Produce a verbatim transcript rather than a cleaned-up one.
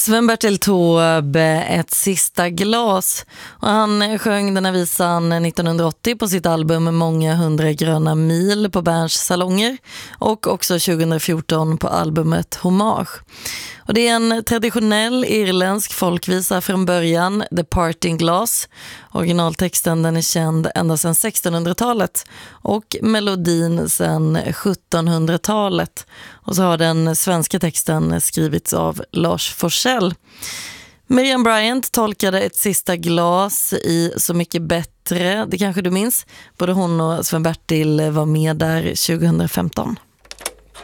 Sven-Bertil Taube, Ett sista glas. Och han sjöng den här visan nittonhundraåttio på sitt album Många hundra gröna mil på Berns salonger och också tjugohundrafjorton på albumet Hommage. Och det är en traditionell irländsk folkvisa från början, The Parting Glass. Originaltexten den är känd ända sedan sextonhundratalet och melodin sedan sjuttonhundratalet. Och så har den svenska texten skrivits av Lars Forssell. Miriam Bryant tolkade Ett sista glas i Så mycket bättre. Det kanske du minns. Både hon och Sven-Bertil var med där tjugohundrafemton.